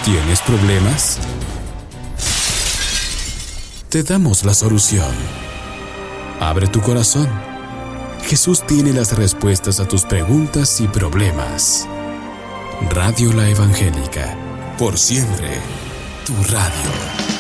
¿Tienes problemas? Te damos la solución. Abre tu corazón. Jesús tiene las respuestas a tus preguntas y problemas. Radio La Evangélica, por siempre, tu radio.